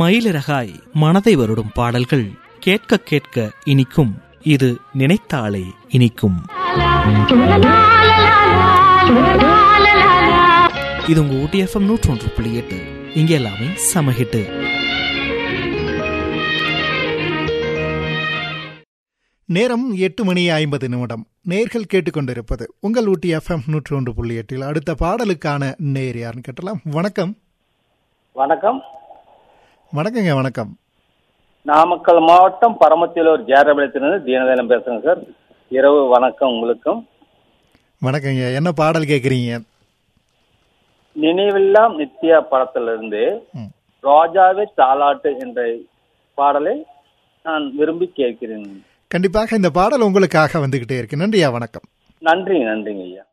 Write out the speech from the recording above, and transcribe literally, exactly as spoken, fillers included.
மயிலிறகாய் மனதை வருடும் பாடல்கள் கேட்க கேட்க இனிக்கும். இது நினைத்தாலே இனிக்கும். இது உங்க ஊட்டி எஃப்எம் நூற்றி ஒன்று புள்ளி எட்டு. இங்க எல்லாமே சமஹிட்டு. நேரம் எட்டு மணி ஐம்பது நிமிடம். நேர்கள் கேட்டுக்கொண்டிருப்பது உங்கள் ஊட்டி எஃப்எம் நூற்றி ஒன்று புள்ளி எட்டில். அடுத்த பாடலுக்கான நேர் யாருன்னு கேட்டலாம். வணக்கம். வணக்கம். வணக்கங்க. வணக்கம். நாமக்கல் மாவட்டம் பரமத்திலூர் ஜேரபாளையத்திலிருந்து தீனதேலம் பேசுறேன் சார். இரவு வணக்கம் உங்களுக்கும். வணக்கங்க. என்ன பாடல் கேட்குறீங்க? நினைவெல்லாம் நித்யா படத்திலிருந்து ரோஜாவே தாலாட்டு என்ற பாடலை நான் விரும்பி கேட்கிறேன். கண்டிப்பாக இந்த பாடல் உங்களுக்காக வந்துகிட்டே இருக்கு. நன்றியா. வணக்கம். நன்றி. நன்றிங்க ஐயா.